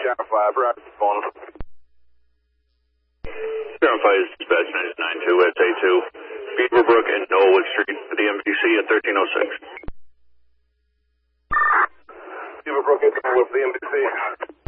Channel 5, Roger, phone. Channel 5 is dispatch 992 SA2, Beaverbrook and Norwood Street, for the MVC at 1306. Beaverbrook and Norwood for the MVC.